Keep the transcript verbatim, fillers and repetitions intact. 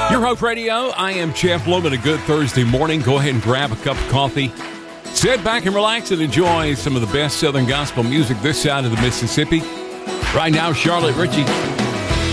Your Hope Radio, I am Jeff Loman. A good Thursday morning. Go ahead and grab a cup of coffee. Sit back and relax and enjoy some of the best Southern gospel music this side of the Mississippi. Right now, Charlotte Ritchie.